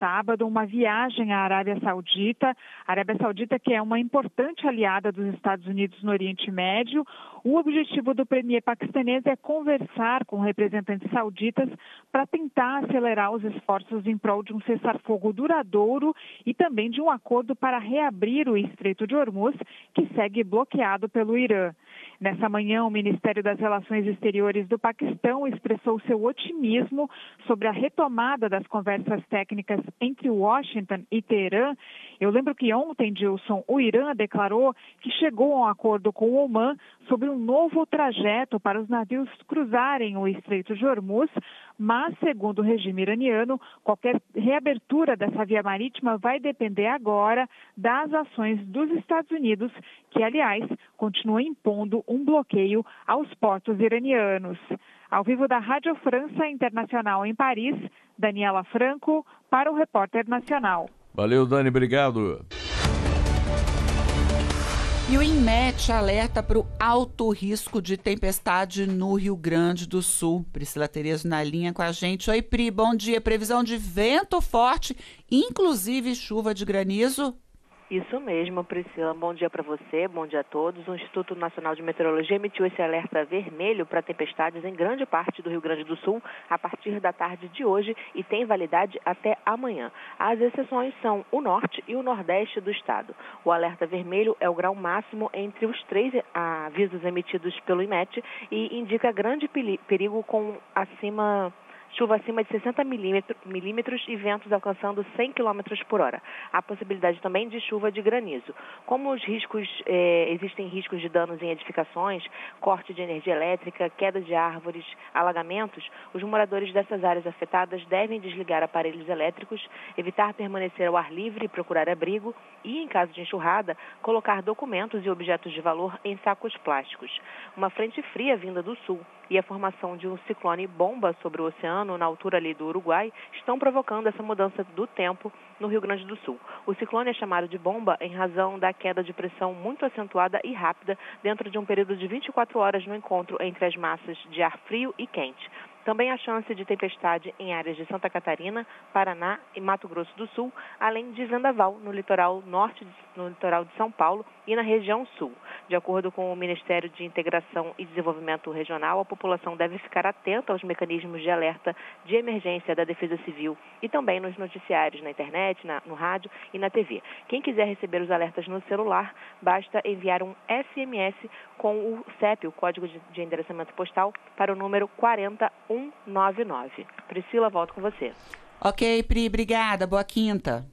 sábado uma viagem à Arábia Saudita. A Arábia Saudita, que é uma importante aliada dos Estados Unidos no Oriente Médio. O objetivo do premier paquistanês é conversar com representantes sauditas para tentar acelerar os esforços em prol de um cessar-fogo duradouro e também de um acordo para reabrir o Estreito de Hormuz, que segue bloqueado pelo Irã. Nessa manhã, o Ministério das Relações Exteriores do Paquistão expressou seu otimismo sobre a retomada das conversas técnicas entre Washington e Teherã. Eu lembro que ontem, Gilson, o Irã declarou que chegou a um acordo com o Omã sobre um novo trajeto para os navios cruzarem o Estreito de Hormuz, mas, segundo o regime iraniano, qualquer reabertura dessa via marítima vai depender agora das ações dos Estados Unidos, que, aliás, continua impondo um bloqueio aos portos iranianos. Ao vivo da Rádio França Internacional em Paris, Daniela Franco, para o Repórter Nacional. Valeu, Dani, obrigado. E o INMET alerta para o alto risco de tempestade no Rio Grande do Sul. Priscila Terezo na linha com a gente. Oi, Pri, bom dia. Previsão de vento forte, inclusive chuva de granizo. Isso mesmo, Priscila. Bom dia para você, bom dia a todos. O Instituto Nacional de Meteorologia emitiu esse alerta vermelho para tempestades em grande parte do Rio Grande do Sul a partir da tarde de hoje e tem validade até amanhã. As exceções são o norte e o nordeste do estado. O alerta vermelho é o grau máximo entre os 3 avisos emitidos pelo INMET e indica grande perigo com chuva acima de 60 milímetros e ventos alcançando 100 km por hora. Há possibilidade também de chuva de granizo. Como existem riscos de danos em edificações, corte de energia elétrica, queda de árvores, alagamentos, os moradores dessas áreas afetadas devem desligar aparelhos elétricos, evitar permanecer ao ar livre e procurar abrigo e, em caso de enxurrada, colocar documentos e objetos de valor em sacos plásticos. Uma frente fria vinda do sul e a formação de um ciclone bomba sobre o oceano, na altura ali do Uruguai, estão provocando essa mudança do tempo no Rio Grande do Sul. O ciclone é chamado de bomba em razão da queda de pressão muito acentuada e rápida dentro de um período de 24 horas no encontro entre as massas de ar frio e quente. Também há chance de tempestade em áreas de Santa Catarina, Paraná e Mato Grosso do Sul, além de vendaval no litoral norte, no litoral de São Paulo e na região sul. De acordo com o Ministério de Integração e Desenvolvimento Regional, a população deve ficar atenta aos mecanismos de alerta de emergência da Defesa Civil e também nos noticiários na internet, no rádio e na TV. Quem quiser receber os alertas no celular, basta enviar um SMS com o CEP, o Código de Endereçamento Postal, para o número 40199. Priscila, volto com você. Ok, Pri, obrigada. Boa quinta.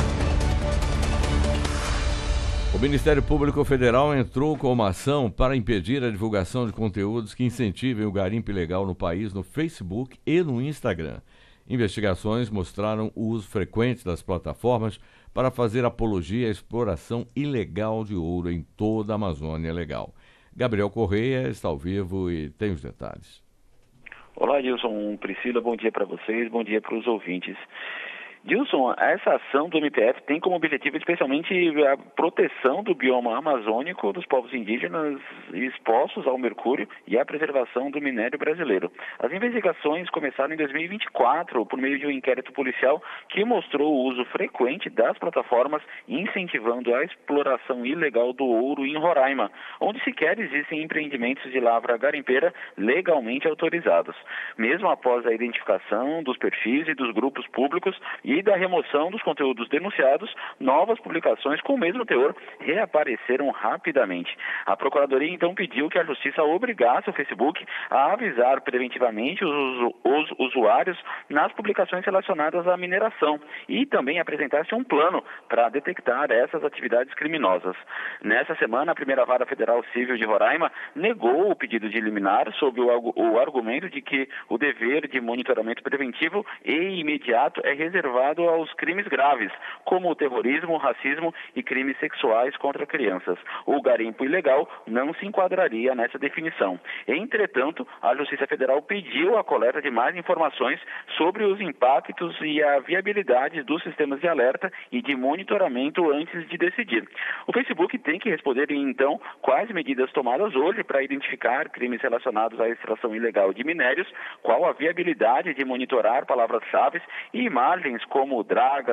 O Ministério Público Federal entrou com uma ação para impedir a divulgação de conteúdos que incentivem o garimpo ilegal no país no Facebook e no Instagram. Investigações mostraram o uso frequente das plataformas para fazer apologia à exploração ilegal de ouro em toda a Amazônia Legal. Gabriel Correia está ao vivo e tem os detalhes. Olá, Gilson, Priscila, bom dia para vocês, bom dia para os ouvintes. Gilson, essa ação do MPF tem como objetivo especialmente a proteção do bioma amazônico dos povos indígenas expostos ao mercúrio e a preservação do minério brasileiro. As investigações começaram em 2024 por meio de um inquérito policial que mostrou o uso frequente das plataformas incentivando a exploração ilegal do ouro em Roraima, onde sequer existem empreendimentos de lavra garimpeira legalmente autorizados. Mesmo após a identificação dos perfis e dos grupos públicos e da remoção dos conteúdos denunciados, novas publicações com o mesmo teor reapareceram rapidamente. A Procuradoria então pediu que a Justiça obrigasse o Facebook a avisar preventivamente os usuários nas publicações relacionadas à mineração e também apresentasse um plano para detectar essas atividades criminosas. Nessa semana, a Primeira Vara Federal Civil de Roraima negou o pedido de liminar sob o argumento de que o dever de monitoramento preventivo e imediato é reservado aos crimes graves, como o terrorismo, o racismo e crimes sexuais contra crianças. O garimpo ilegal não se enquadraria nessa definição. Entretanto, a Justiça Federal pediu a coleta de mais informações sobre os impactos e a viabilidade dos sistemas de alerta e de monitoramento antes de decidir. O Facebook tem que responder, então, quais medidas tomadas hoje para identificar crimes relacionados à extração ilegal de minérios, qual a viabilidade de monitorar palavras-chave e imagens como dragas,